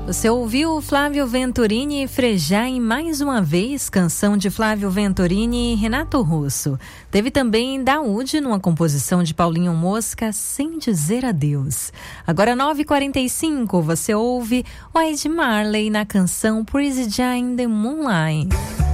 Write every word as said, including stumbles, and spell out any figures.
Você ouviu Flávio Venturini e Frejá em Mais Uma Vez, canção de Flávio Venturini e Renato Russo. Teve também Daúde numa composição de Paulinho Mosca, Sem Dizer Adeus. Agora nove e quarenta e cinco, você ouve o Ed Marley na canção Pretty in the Moonlight.